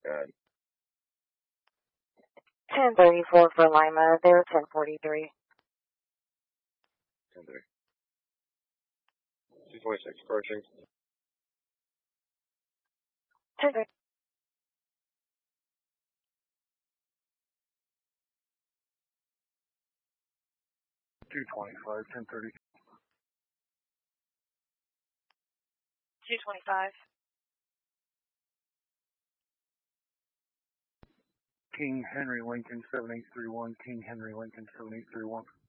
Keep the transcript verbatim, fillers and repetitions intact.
Good. ten thirty-four for Lima. They're ten forty-three. ten three. two twenty-six, approaching. ten thirty. two twenty-five, ten thirty. two twenty-five. King Henry Lincoln seven eight three one, King Henry Lincoln seven eight three one.